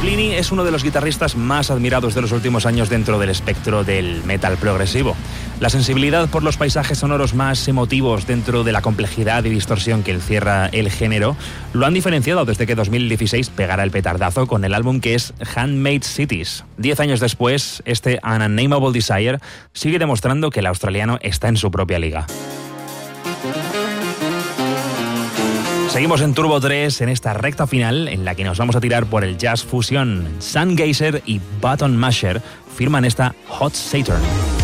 Plini es uno de los guitarristas más admirados de los últimos años dentro del espectro del metal progresivo. La sensibilidad por los paisajes sonoros más emotivos dentro de la complejidad y distorsión que encierra el género lo han diferenciado desde que 2016 pegara el petardazo con el álbum que es Handmade Cities. 10 años después, este An Unnameable Desire sigue demostrando que el australiano está en su propia liga. Seguimos en Turbo 3 en esta recta final en la que nos vamos a tirar por el jazz fusión. Sun Geyser y Button Masher firman esta Hot Saturn.